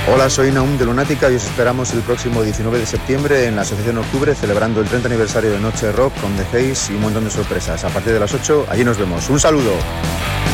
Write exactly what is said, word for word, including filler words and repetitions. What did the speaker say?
Hola, soy Naum de Lunática y os esperamos el próximo diecinueve de septiembre en la Asociación Octubre, celebrando el treinta aniversario de Noche Rock con The Haze y un montón de sorpresas. A partir de las ocho, allí nos vemos. ¡Un saludo!